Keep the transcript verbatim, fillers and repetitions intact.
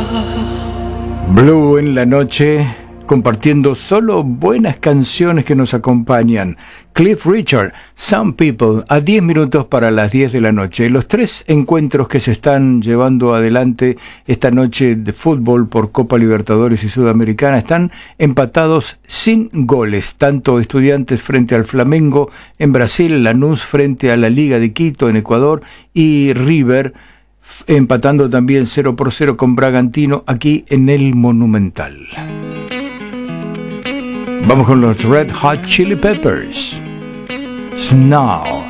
Blue en la noche, compartiendo solo buenas canciones que nos acompañan. Cliff Richard, Some People, a diez minutos para las diez de la noche. Los tres encuentros que se están llevando adelante esta noche de fútbol por Copa Libertadores y Sudamericana están empatados sin goles. Tanto Estudiantes frente al Flamengo en Brasil, Lanús frente a la Liga de Quito en Ecuador y River empatando también cero por cero con Bragantino aquí en el Monumental. Vamos con los Red Hot Chili Peppers. Snow.